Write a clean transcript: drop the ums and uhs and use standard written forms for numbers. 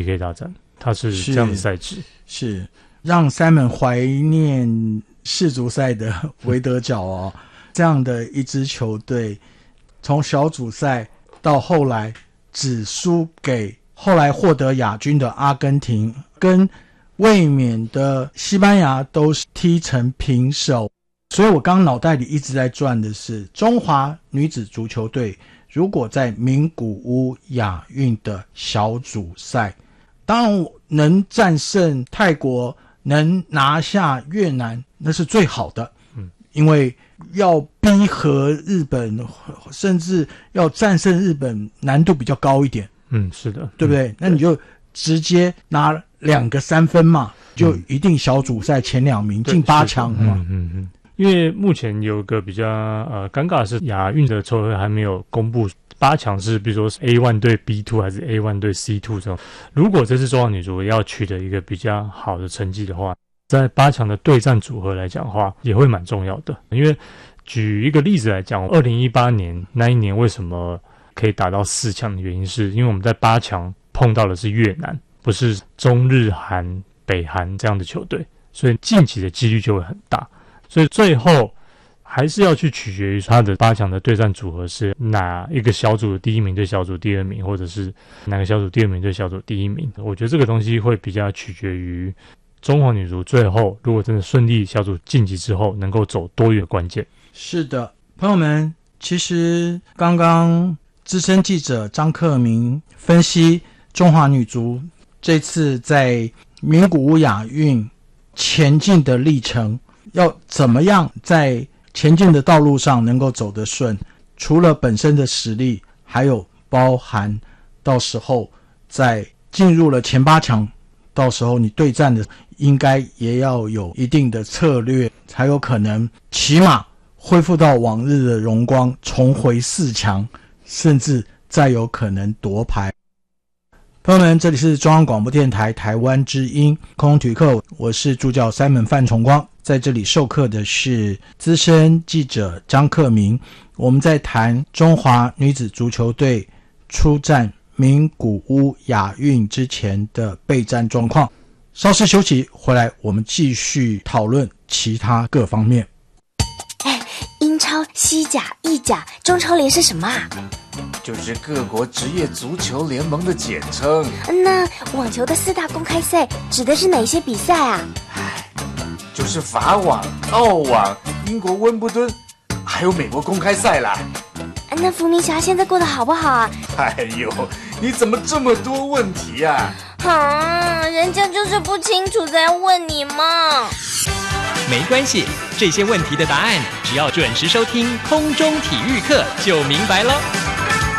PK 大战，它是这样的赛制， 是让Simon怀念世足赛的维德角哦，这样的一支球队，从小组赛到后来只输给后来获得亚军的阿根廷，跟卫冕的西班牙都是踢成平手。所以我刚脑袋里一直在转的是，中华女子足球队如果在名古屋亚运的小组赛，当然能战胜泰国，能拿下越南，那是最好的。因为要逼和日本，甚至要战胜日本，难度比较高一点。 是的， 对不对？那你就直接拿2个3分嘛，就一定小组赛前2名进8强嘛。 因为目前有个比较尴尬的是，亚运的筹合还没有公布8强是，比如说 A1 对 B2 还是 A1 对 C2 这种。如果这次中华女足要取得一个比较好的成绩的话，在8强的对战组合来讲的话，也会蛮重要的。因为举一个例子来讲，2018年那一年为什么可以打到4强的原因是，因为我们在8强碰到的是越南，不是中日韩、北韩这样的球队，所以晋级的几率就会很大。所以最后还是要去取决于他的8强的对战组合是哪一个小组的第1名对小组第2名，或者是哪个小组第2名对小组第1名。我觉得这个东西会比较取决于中华女足最后如果真的顺利小组晋级之后能够走多远的关键。 是的，朋友们，其实刚刚资深记者张克明分析中华女足这次在名古屋亚运前进的历程，要怎么样在前进的道路上能够走得顺，除了本身的实力，还有包含到时候在进入了前8强，到时候你对战的应该也要有一定的策略，才有可能起码恢复到往日的荣光，重回4强，甚至再有可能夺牌。朋友们，这里是中央广播电台台湾之音空中体育课，我是助教 Simon 范崇光，在这里授课的是资深记者张克明。我们在谈中华女子足球队出战名古屋亚运之前的备战状况。稍事休息，回来我们继续讨论其他各方面。 英超、西甲、意甲、中超联是什么啊？ 就是各国职业足球联盟的简称。 那网球的4大公开赛指的是哪些比赛啊？ 就是法网、澳网、英国温布顿，还有美国公开赛啦。 那伏明霞现在过得好不好啊？ 哎呦，你怎么这么多问题啊？ 人家就是不清楚才要问你嘛。 没关系，这些问题的答案只要准时收听空中体育课就明白了。